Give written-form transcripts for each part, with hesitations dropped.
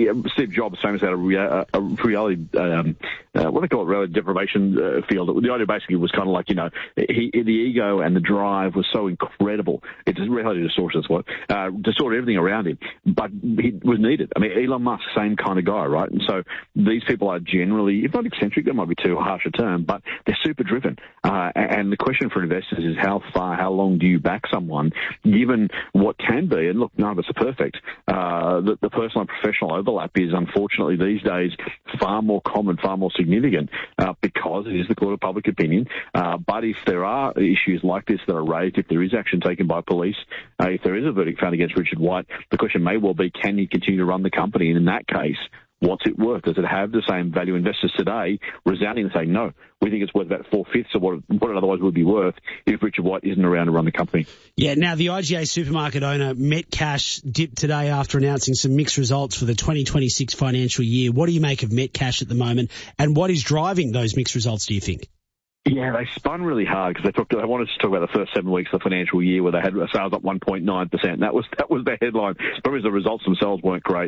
Steve Jobs famously had a reality, what they call it, reality deprivation field. The idea basically was kind of like, the ego and the drive was so incredible. It's a reality distortion, that's what, distorted everything around him. But he was needed. I mean, Elon Musk, same kind of guy, right? And so these people are generally, if not eccentric, that might be too harsh a term, but they're super driven. And the question for investors is how long do you back someone, given what can be, and look, none of us are perfect, the personal and professional overlap is unfortunately these days far more common, far more significant, because it is the court of public opinion. But if there are issues like this that are raised, if there is action taken by police, if there is a verdict found against Richard White, the question may well be, can he continue to run the company? And in that case, what's it worth? Does it have the same value? Investors today resoundingly say, no, we think it's worth about 4/5 of what it otherwise would be worth if Richard White isn't around to run the company. Yeah, now the IGA supermarket owner, Metcash, dipped today after announcing some mixed results for the 2026 financial year. What do you make of Metcash at the moment, and what is driving those mixed results, do you think? Yeah, they spun really hard because they wanted to talk about the first 7 weeks of the financial year where they had sales up 1.9%. That was their headline. Probably the results themselves weren't great.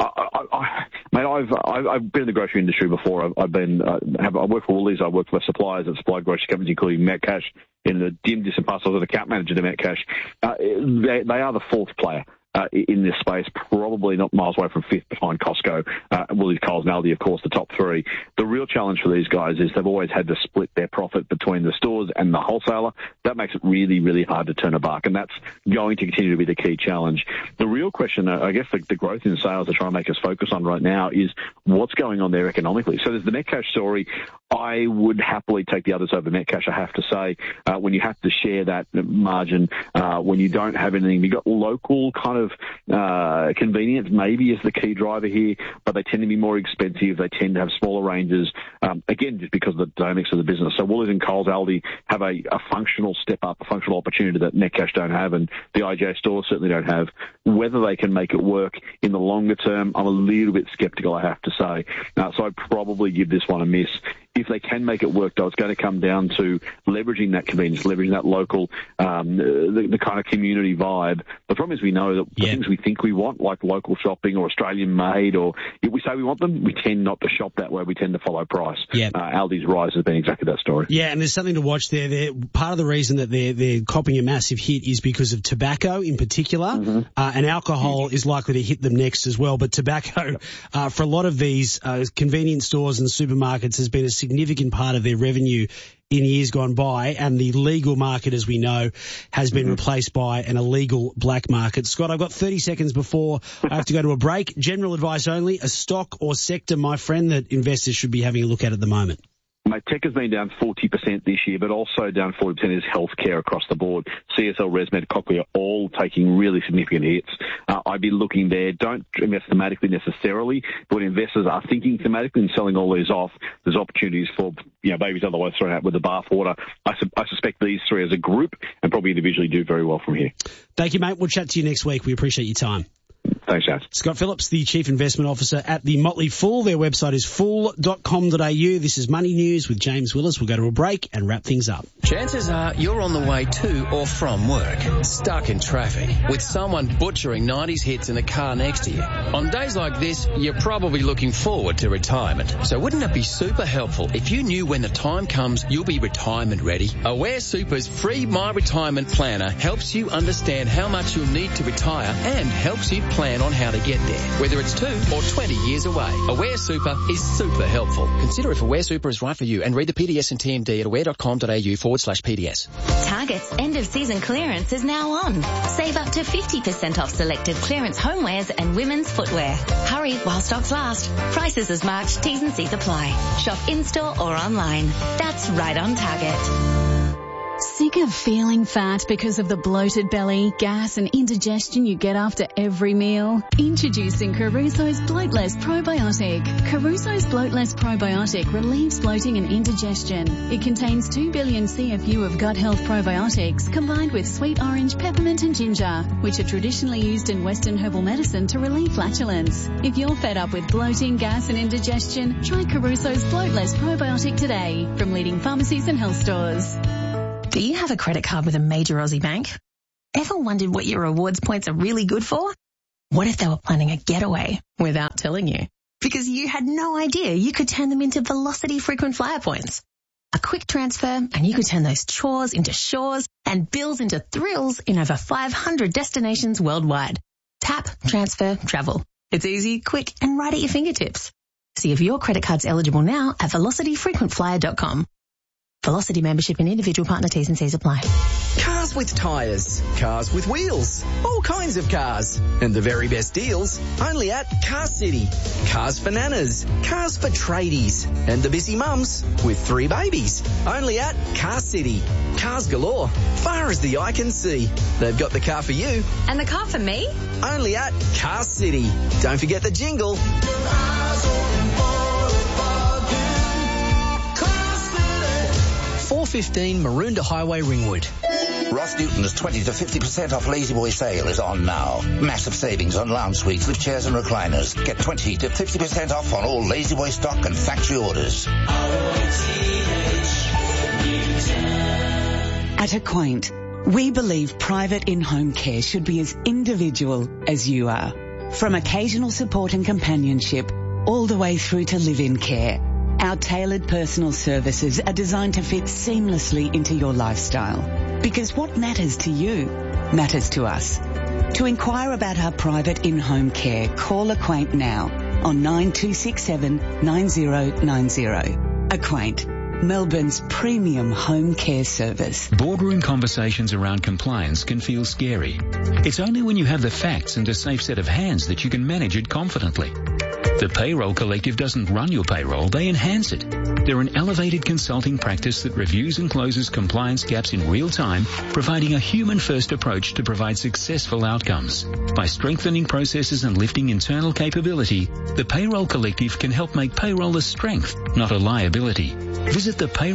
Mate, I've been in the grocery industry before. I work for Woolies. I work for suppliers that supply grocery companies, including Metcash. In the dim, distant past, I was an account manager to Metcash. They are the fourth player in this space, probably not miles away from fifth behind Costco, Woolies, Coles and Aldi, of course, the top three. The real challenge for these guys is they've always had to split their profit between the stores and the wholesaler. That makes it really, really hard to turn a buck, and that's going to continue to be the key challenge. The real question, I guess the growth in sales they're trying to make us focus on right now is what's going on there economically. So there's the Metcash story. I would happily take the others over Metcash, I have to say. When you have to share that margin, when you don't have anything, you've got local kind of convenience maybe is the key driver here, but they tend to be more expensive. They tend to have smaller ranges, again, just because of the dynamics of the business. So Woolies and Coles, Aldi have a functional step up, a functional opportunity that Metcash don't have, and the IGA stores certainly don't have. Whether they can make it work in the longer term, I'm a little bit sceptical, I have to say. So I'd probably give this one a miss. If they can make it work, though, it's going to come down to leveraging that convenience, leveraging that local, the kind of community vibe. The problem is we know that the things we think we want, like local shopping or Australian made, or if we say we want them, we tend not to shop that way. We tend to follow price. Aldi's rise has been exactly that story. Yeah, and there's something to watch there. Part of the reason that they're copping a massive hit is because of tobacco in particular, and alcohol is likely to hit them next as well. But tobacco, for a lot of these convenience stores and supermarkets, has been a significant part of their revenue in years gone by, and the legal market, as we know, has been replaced by an illegal black market. Scott, I've got 30 seconds before I have to go to a break. General advice only, a stock or sector, my friend, that investors should be having a look at the moment. Mate, tech has been down 40% this year, but also down 40% is healthcare across the board. CSL, ResMed, Cochlear, all taking really significant hits. I'd be looking there. Don't invest thematically necessarily, but when investors are thinking thematically and selling all these off, there's opportunities for babies otherwise thrown out with the bathwater. I suspect these three as a group and probably individually do very well from here. Thank you, mate. We'll chat to you next week. We appreciate your time. Thanks, James. Scott Phillips, the Chief Investment Officer at the Motley Fool. Their website is fool.com.au. This is Money News with James Willis. We'll go to a break and wrap things up. Chances are you're on the way to or from work, stuck in traffic, with someone butchering 90s hits in the car next to you. On days like this, you're probably looking forward to retirement. So wouldn't it be super helpful if you knew when the time comes you'll be retirement ready? Aware Super's free My Retirement Planner helps you understand how much you'll need to retire and helps you plan on how to get there, whether it's 2 or 20 years away. Aware Super is super helpful. Consider if Aware Super is right for you and read the PDS and TMD at aware.com.au/PDS. Target's end-of-season clearance is now on. Save up to 50% off selected clearance homewares and women's footwear. Hurry while stocks last. Prices as marked, T's and C's apply. Shop in-store or online. That's right on Target. Sick of feeling fat because of the bloated belly, gas and indigestion you get after every meal? Introducing Caruso's Bloatless Probiotic. Caruso's Bloatless Probiotic relieves bloating and indigestion. It contains 2 billion CFU of gut health probiotics combined with sweet orange, peppermint and ginger, which are traditionally used in Western herbal medicine to relieve flatulence. If you're fed up with bloating, gas and indigestion, try Caruso's Bloatless Probiotic today from leading pharmacies and health stores. Do you have a credit card with a major Aussie bank? Ever wondered what your rewards points are really good for? What if they were planning a getaway without telling you? Because you had no idea you could turn them into Velocity frequent flyer points. A quick transfer and you could turn those chores into shores and bills into thrills in over 500 destinations worldwide. Tap, transfer, travel. It's easy, quick and right at your fingertips. See if your credit card's eligible now at velocityfrequentflyer.com. Velocity membership and individual partner T's and C's apply. Cars with tyres, cars with wheels, all kinds of cars. And the very best deals only at Car City. Cars for nanas, cars for tradies, and the busy mums with 3 babies. Only at Car City. Cars galore, far as the eye can see. They've got the car for you. And the car for me? Only at Car City. Don't forget the jingle. 415 Maroondah Highway, Ringwood. Ross Newton's 20 to 50% off Lazy Boy sale is on now. Massive savings on lounge suites with chairs and recliners. Get 20 to 50% off on all Lazy Boy stock and factory orders. At Acquaint, we believe private in-home care should be as individual as you are. From occasional support and companionship, all the way through to live-in care. Our tailored personal services are designed to fit seamlessly into your lifestyle. Because what matters to you matters to us. To inquire about our private in-home care, call Acquaint now on 9267 9090. Acquaint, Melbourne's premium home care service. Boardroom conversations around compliance can feel scary. It's only when you have the facts and a safe set of hands that you can manage it confidently. The Payroll Collective doesn't run your payroll, they enhance it. They're an elevated consulting practice that reviews and closes compliance gaps in real time, providing a human-first approach to provide successful outcomes. By strengthening processes and lifting internal capability, the Payroll Collective can help make payroll a strength, not a liability. Visit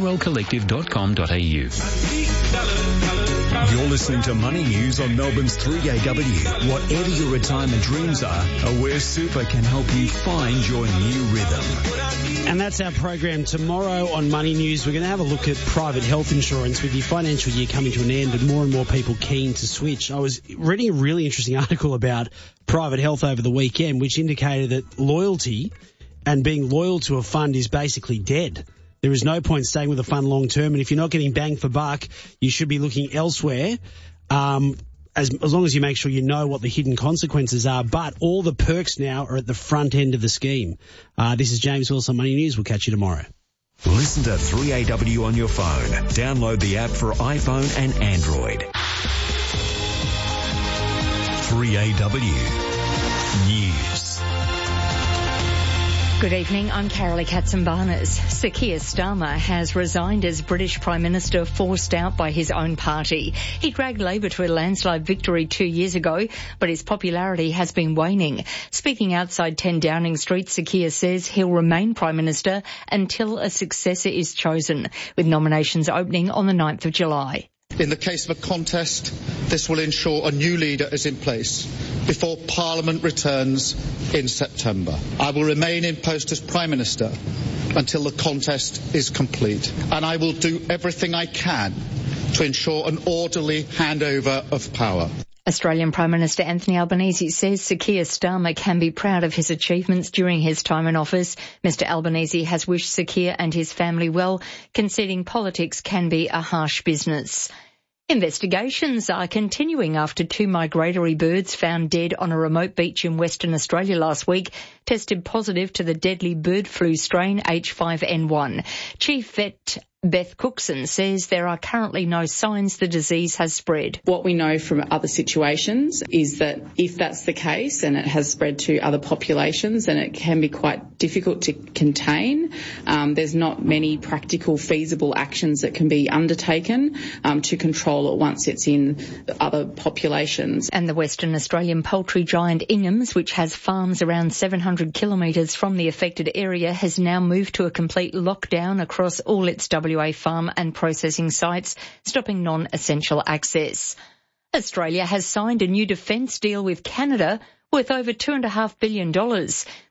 thepayrollcollective.com.au. You're listening to Money News on Melbourne's 3AW. Whatever your retirement dreams are, Aware Super can help you find your new rhythm. And that's our program tomorrow on Money News. We're going to have a look at private health insurance with your financial year coming to an end and more people keen to switch. I was reading a really interesting article about private health over the weekend, which indicated that loyalty and being loyal to a fund is basically dead. There is no point staying with a fund long term, and if you're not getting bang for buck, you should be looking elsewhere. As long as you make sure you know what the hidden consequences are. But all the perks now are at the front end of the scheme. This is James Wilson, Money News. We'll catch you tomorrow. Listen to 3AW on your phone. Download the app for iPhone and Android. 3AW News. Good evening, I'm Carolee Katzenbarnes. Sir Keir Starmer has resigned as British Prime Minister, forced out by his own party. He dragged Labor to a landslide victory 2 years ago, but his popularity has been waning. Speaking outside 10 Downing Street, Sir Keir says he'll remain Prime Minister until a successor is chosen, with nominations opening on the 9th of July. In the case of a contest, this will ensure a new leader is in place before Parliament returns in September. I will remain in post as Prime Minister until the contest is complete, and I will do everything I can to ensure an orderly handover of power. Australian Prime Minister Anthony Albanese says Sir Keir Starmer can be proud of his achievements during his time in office. Mr Albanese has wished Sir Keir and his family well, conceding politics can be a harsh business. Investigations are continuing after 2 migratory birds found dead on a remote beach in Western Australia last week tested positive to the deadly bird flu strain H5N1. Chief Vet Beth Cookson says there are currently no signs the disease has spread. What we know from other situations is that if that's the case and it has spread to other populations, then it can be quite difficult to contain. There's not many practical, feasible actions that can be undertaken to control it once it's in other populations. And the Western Australian poultry giant Ingham's, which has farms around 700 kilometres from the affected area, has now moved to a complete lockdown across all its WA farm and processing sites, stopping non-essential access. Australia has signed a new defence deal with Canada worth over $2.5 billion.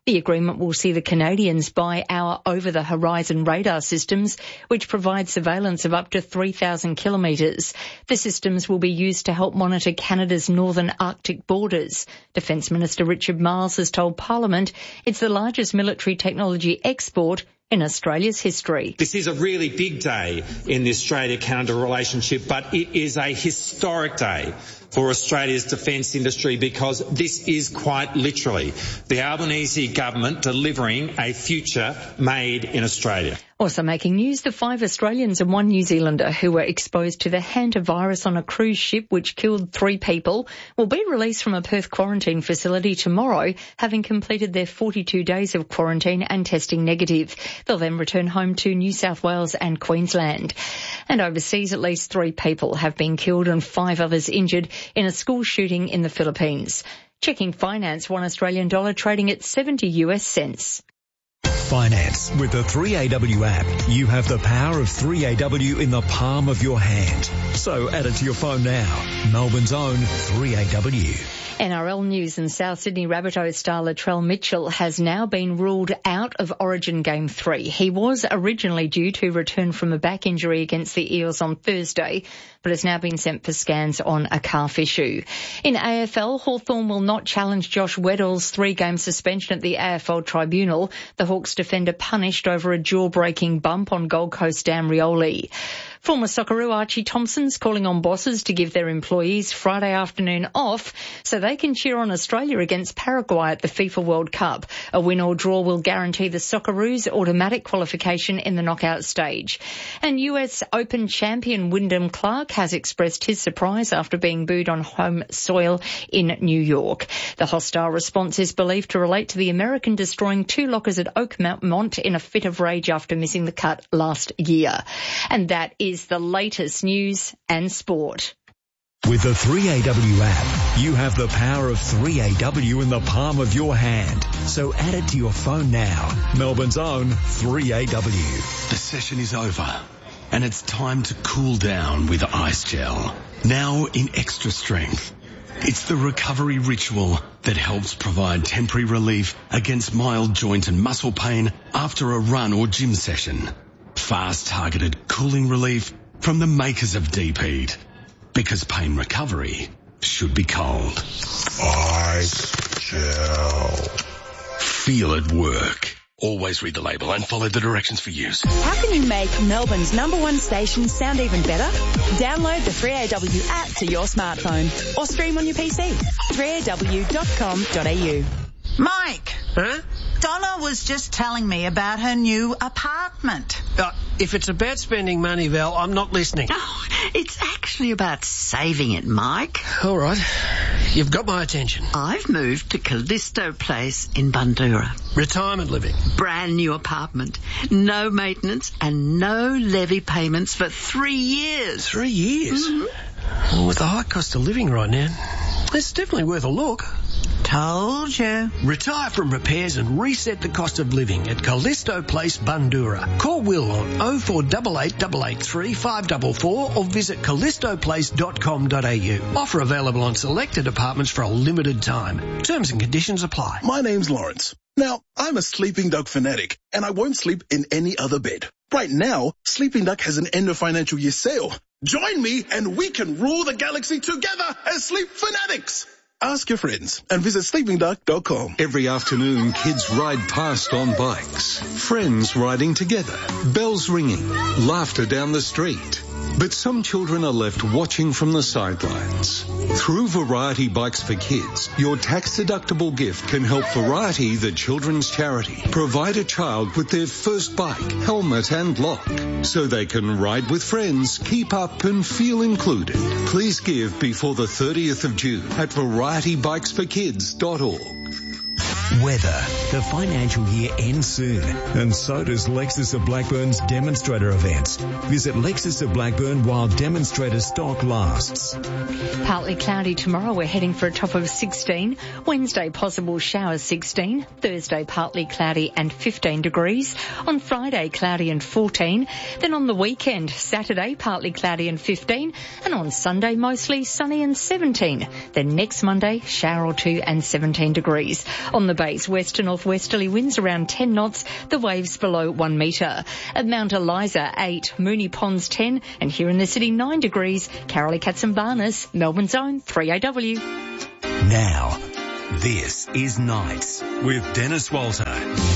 The agreement will see the Canadians buy our over-the-horizon radar systems, which provide surveillance of up to 3,000 kilometres. The systems will be used to help monitor Canada's northern Arctic borders. Defence Minister Richard Marles has told Parliament it's the largest military technology export in Australia's history. This is a really big day in the Australia-Canada relationship, but it is a historic day for Australia's defence industry because this is quite literally the Albanese government delivering a future made in Australia. Also making news, the 5 Australians and 1 New Zealander who were exposed to the hantavirus on a cruise ship which killed 3 people will be released from a Perth quarantine facility tomorrow, having completed their 42 days of quarantine and testing negative. They'll then return home to New South Wales and Queensland. And overseas, at least 3 people have been killed and 5 others injured in a school shooting in the Philippines. Checking finance, $1 Australian dollar trading at 70 US cents. Finance. With the 3AW app, you have the power of 3AW in the palm of your hand. So add it to your phone now. Melbourne's own 3AW. NRL news, and South Sydney Rabbitohs star Latrell Mitchell has now been ruled out of Origin Game 3. He was originally due to return from a back injury against the Eels on Thursday, but has now been sent for scans on a calf issue. In AFL, Hawthorn will not challenge Josh Weddle's 3-game suspension at the AFL Tribunal. The Hawks defender punished over a jaw-breaking bump on Gold Coast Dan Rioli. Former Socceroo Archie Thompson's calling on bosses to give their employees Friday afternoon off so they can cheer on Australia against Paraguay at the FIFA World Cup. A win or draw will guarantee the Socceroos automatic qualification in the knockout stage. And US Open champion Wyndham Clark has expressed his surprise after being booed on home soil in New York. The hostile response is believed to relate to the American destroying 2 lockers at Oakmont in a fit of rage after missing the cut last year. And that is the latest news and sport. With the 3AW app, you have the power of 3AW in the palm of your hand. So add it to your phone now. Melbourne's own 3AW. The session is over, and it's time to cool down with Ice Gel. Now in extra strength. It's the recovery ritual that helps provide temporary relief against mild joint and muscle pain after a run or gym session. Fast targeted cooling relief from the makers of Deep Heat. Because pain recovery should be cold. Ice Gel. Feel it work. Always read the label and follow the directions for use. How can you make Melbourne's #1 station sound even better? Download the 3AW app to your smartphone or stream on your PC. 3aw.com.au. Mike. Huh? Donna was just telling me about her new apartment. If it's about spending money, Val, I'm not listening. Oh, it's actually about saving it, Mike. All right. You've got my attention. I've moved to Callisto Place in Bundoora. Retirement living. Brand new apartment. No maintenance and no levy payments for 3 years. 3 years? Mm-hmm. Well, with the high cost of living right now, it's definitely worth a look. Told you. Retire from repairs and reset the cost of living at Callisto Place, Bundoora. Call Will on 0488 883 544 or visit callistoplace.com.au. Offer available on selected apartments for a limited time. Terms and conditions apply. My name's Lawrence. Now, I'm a Sleeping Duck fanatic, and I won't sleep in any other bed. Right now, Sleeping Duck has an end of financial year sale. Join me and we can rule the galaxy together as Sleep Fanatics. Ask your friends and visit sleepingduck.com. Every afternoon, kids ride past on bikes. Friends riding together. Bells ringing. Laughter down the street. But some children are left watching from the sidelines. Through Variety Bikes for Kids, your tax-deductible gift can help Variety, the children's charity, provide a child with their first bike, helmet and lock, so they can ride with friends, keep up and feel included. Please give before the 30th of June at VarietyBikesForKids.org. Weather. The financial year ends soon, and so does Lexus of Blackburn's demonstrator events. Visit Lexus of Blackburn while demonstrator stock lasts. Partly cloudy tomorrow. We're heading for a top of 16. Wednesday, possible showers 16. Thursday, partly cloudy and 15 degrees. On Friday, cloudy and 14. Then on the weekend, Saturday, partly cloudy and 15. And on Sunday, mostly sunny and 17. Then next Monday, shower or two and 17 degrees. On the Bays, west to northwesterly winds around 10 knots, the waves below 1 metre. At Mount Eliza, 8, Moonee Ponds 10, and here in the city 9 degrees. Carolee Katsimbarnis, Melbourne's own 3AW. Now, this is Nights with Dennis Walter.